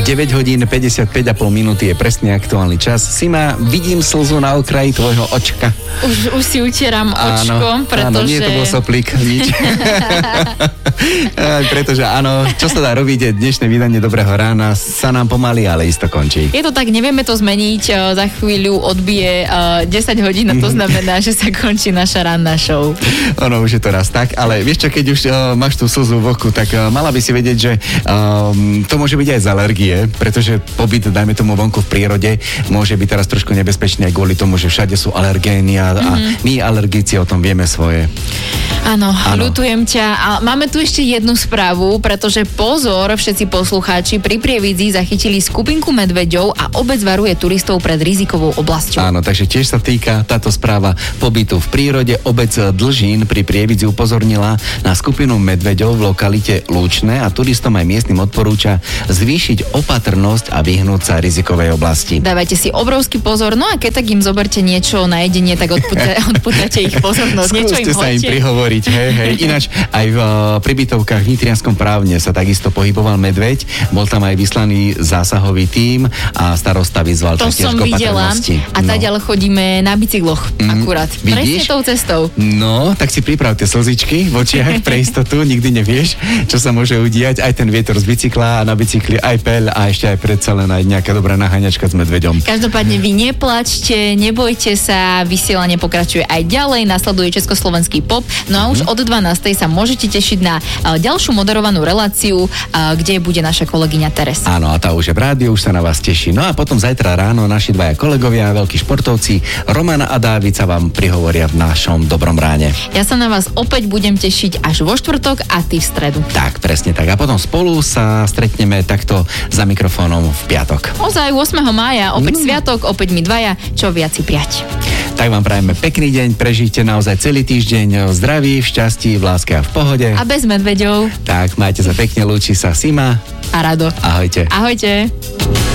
9 hodín 55,5 minúty je presne aktuálny čas. Sima, vidím slzu na okraji tvojho očka. Už si utieram očko, pretože... Áno, nie to bol soplík, nič. Pretože áno, čo sa dá robiť, dnešné vydanie Dobrého rána sa nám pomaly, ale isto končí. Je to tak, nevieme to zmeniť, za chvíľu odbije 10 hodín a to znamená, že sa končí naša ranná show. Ono už je to raz tak, ale vieš čo, keď už máš tú slzu v oku, tak mala by si vedieť, že to môže byť aj z alergie, pretože pobyt, dajme tomu vonku v prírode, môže byť teraz trošku nebezpečný aj kvôli tomu, že všade sú alergény a my alergici o tom vieme svoje. Áno, ľutujem ťa. A máme tu ešte jednu správu, pretože pozor, všetci poslucháči, pri Prievidzi zachytili skupinku medveďov a obec varuje turistov pred rizikovou oblasťou. Áno, takže tiež sa týka táto správa pobytu v prírode. Obec Dlžín pri Prievidzi upozornila na skupinu medveďov v lokalite Lúčne a turistom aj miestnym odporúča zvýšiť opatrnosť a vyhnúť sa rizikovej oblasti. Dávajte si obrovský pozor, no a keď tak im zoberte niečo na jedenie, tak odpútate ich pozornosť. Niečo im sa im prihovoriť, hej. Ináč aj v pribytovkách v Nitrianskom Právne sa takisto pohyboval medveď, bol tam aj vyslaný zásahový tím a starosta vyzval taktiež k opatrnosti. A taďale chodíme na bicykloch akurát. Vidíš? Presne tou cestou. No, tak si priprav tie slzičky v očiach pre istotu, nikdy nevieš, čo sa môže udiať, aj ten vietor z bicykla a na bicykli aj peľ a ešte aj predsa len aj nejaká dobrá naháňačka s medveďom. Každopádne vy neplačte, nebojte sa, vysielanie pokračuje aj ďalej, nasleduje československý pop, no a už od 12:00 sa môžete tešiť na ďalšiu moderovanú reláciu, kde bude naša kolegyňa Teresa. Áno, a tá už je v rádiu, už sa na vás teší. No a potom zajtra ráno naši dvaja kolegovia, veľkí športovci, Roman a Dávid sa vám prihovoria v našom Dobrom ráne. Ja sa na vás opäť budem tešiť až vo štvrtok a ty v stredu. Tak, presne tak. A potom spolu sa stretneme takto za mikrofónom v piatok. Ozaj 8. mája, opäť sviatok, opäť my dvaja, čo viac si priať. Tak vám prajeme pekný deň, prežite naozaj celý týždeň v zdraví, v šťastí, v láske a v pohode. A bez medveďov. Tak, majte sa pekne, lúči sa Sima a Rado. Ahojte. Ahojte.